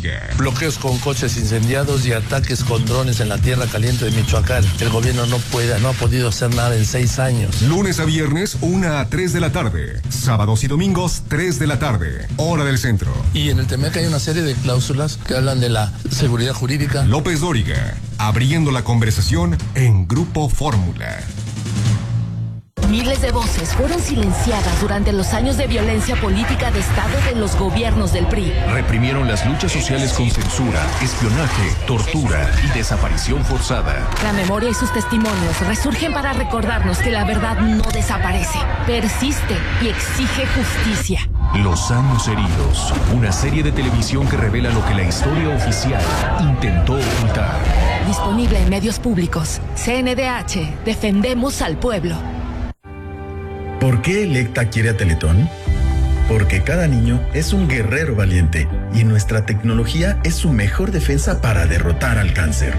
Dóriga. Bloqueos con coches incendiados y ataques con drones en la tierra caliente de Michoacán. El gobierno no ha podido hacer nada en 6 años. Lunes a viernes, 1 a 3 de la tarde. Sábados y domingos, 3 de la tarde. Hora del centro. Y en el TEMEC hay una serie de cláusulas que hablan de la seguridad jurídica. López Dóriga, abriendo la conversación en Grupo Fórmula. Miles de voces fueron silenciadas durante los años de violencia política de Estado de los gobiernos del PRI. Reprimieron las luchas sociales con censura, espionaje, tortura y desaparición forzada. La memoria y sus testimonios resurgen para recordarnos que la verdad no desaparece, persiste y exige justicia. Los años heridos, una serie de televisión que revela lo que la historia oficial intentó ocultar. Disponible en medios públicos. CNDH, defendemos al pueblo. ¿Por qué Electa quiere a Teletón? Porque cada niño es un guerrero valiente y nuestra tecnología es su mejor defensa para derrotar al cáncer.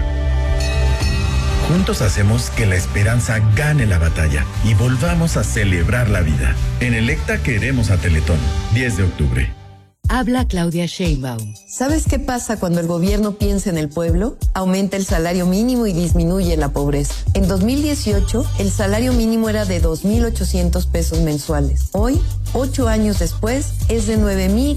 Juntos hacemos que la esperanza gane la batalla y volvamos a celebrar la vida. En Electa queremos a Teletón. 10 de octubre. Habla Claudia Sheinbaum. ¿Sabes qué pasa cuando el gobierno piensa en el pueblo? Aumenta el salario mínimo y disminuye la pobreza. En 2018, el salario mínimo era de 2,800 pesos mensuales. Hoy, 8 años después, es de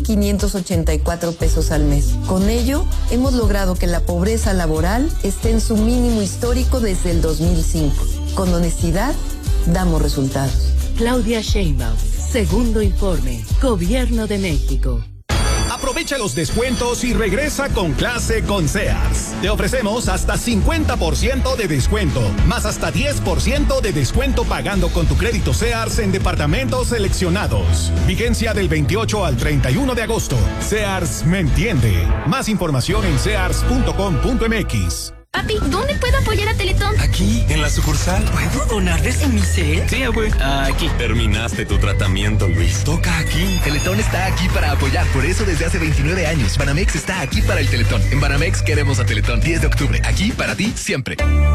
9,584 pesos al mes. Con ello, hemos logrado que la pobreza laboral esté en su mínimo histórico desde el 2005. Con honestidad, damos resultados. Claudia Sheinbaum. Segundo informe. Gobierno de México. Aprovecha los descuentos y regresa con clase con Sears. Te ofrecemos hasta 50% de descuento, más hasta 10% de descuento pagando con tu crédito Sears en departamentos seleccionados. Vigencia del 28 al 31 de agosto. Sears me entiende. Más información en sears.com.mx. Papi, ¿dónde puedo apoyar a Teletón? Aquí, en la sucursal. ¿Puedo donar desde mi cel? Sí, güey. Aquí. Terminaste tu tratamiento, Luis. Toca aquí. Teletón está aquí para apoyar. Por eso desde hace 29 años. Banamex está aquí para el Teletón. En Banamex queremos a Teletón. 10 de octubre. Aquí para ti siempre.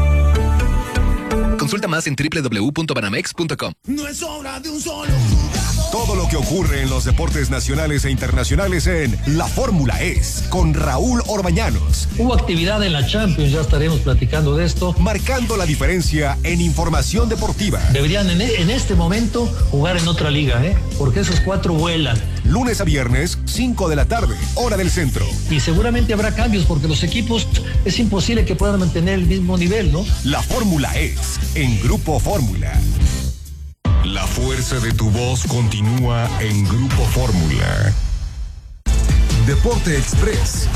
Consulta más en www.banamex.com. No es obra de un solo. Todo lo que ocurre en los deportes nacionales e internacionales en La Fórmula Es, con Raúl Orbañanos. Hubo actividad en la Champions, ya estaremos platicando de esto. Marcando la diferencia en información deportiva. Deberían en este momento jugar en otra liga, porque esos 4 vuelan. Lunes a viernes, 5 de la tarde, hora del centro. Y seguramente habrá cambios, porque los equipos es imposible que puedan mantener el mismo nivel, ¿no? La Fórmula Es, en Grupo Fórmula. La fuerza de tu voz continúa en Grupo Fórmula. Deporte Express.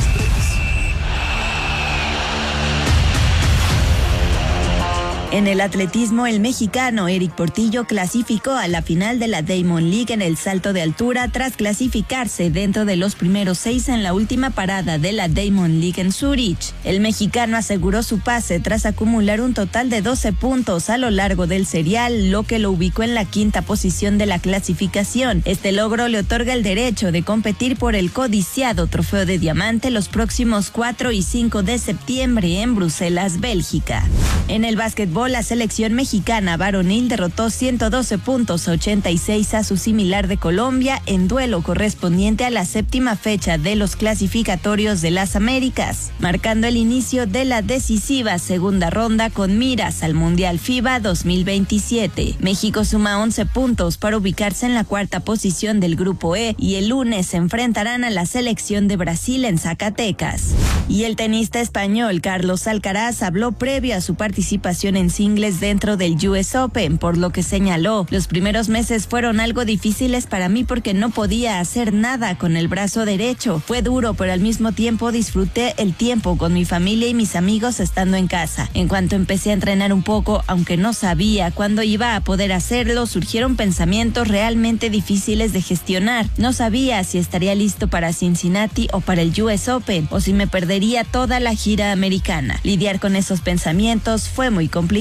En el atletismo, el mexicano Eric Portillo clasificó a la final de la Diamond League en el salto de altura tras clasificarse dentro de los primeros 6 en la última parada de la Diamond League en Zurich. El mexicano aseguró su pase tras acumular un total de 12 puntos a lo largo del serial, lo que lo ubicó en la 5ª posición de la clasificación. Este logro le otorga el derecho de competir por el codiciado trofeo de diamante los próximos 4 y 5 de septiembre en Bruselas, Bélgica. En el básquetbol, la selección mexicana varonil derrotó 112 puntos a 86 a su similar de Colombia en duelo correspondiente a la 7ª fecha de los clasificatorios de las Américas, marcando el inicio de la decisiva segunda ronda con miras al Mundial FIBA 2027. México suma 11 puntos para ubicarse en la 4ª posición del Grupo E y el lunes se enfrentarán a la selección de Brasil en Zacatecas. Y el tenista español Carlos Alcaraz habló previo a su participación en singles dentro del US Open, por lo que señaló: los primeros meses fueron algo difíciles para mí porque no podía hacer nada con el brazo derecho. Fue duro, pero al mismo tiempo disfruté el tiempo con mi familia y mis amigos estando en casa. En cuanto empecé a entrenar un poco, aunque no sabía cuándo iba a poder hacerlo, surgieron pensamientos realmente difíciles de gestionar. No sabía si estaría listo para Cincinnati o para el US Open, o si me perdería toda la gira americana. Lidiar con esos pensamientos fue muy complicado.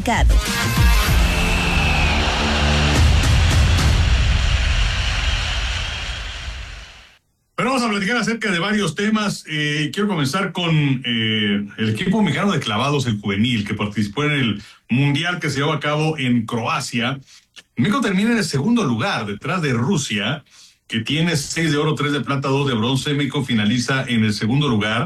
Pero vamos a platicar acerca de varios temas. Quiero comenzar con el equipo mexicano de clavados, el juvenil, que participó en el mundial que se llevó a cabo en Croacia. México termina en el segundo lugar, detrás de Rusia, que tiene 6 de oro, 3 de plata, 2 de bronce. México finaliza en el segundo lugar.